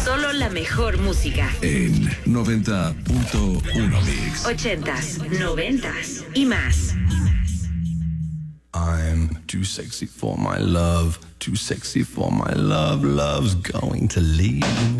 Solo la mejor música. En 90.1 Mix. 80s, 90s y más. I'm too sexy for my love, too sexy for my love, love's going to leave me.